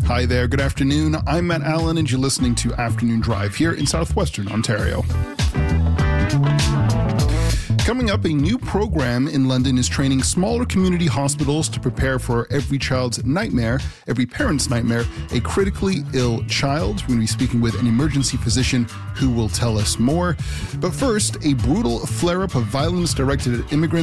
Hi there, good afternoon. I'm Matt Allen and you're listening to Afternoon Drive here in southwestern Ontario. Coming up, a new program in London is training smaller community hospitals to prepare for every child's nightmare, every parent's nightmare, a critically ill child. We're going to be speaking with an emergency physician who will tell us more. But first, a brutal flare-up of violence directed at immigrants